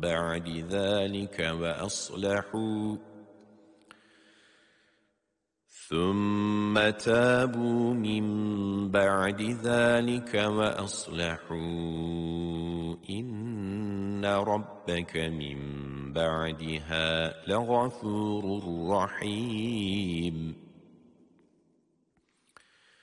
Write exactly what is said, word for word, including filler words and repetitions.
بعد ذلك وأصلحوا ثم تابوا من بعد ذلك وأصلحوا إن ربك من بعدها لغفور رحيم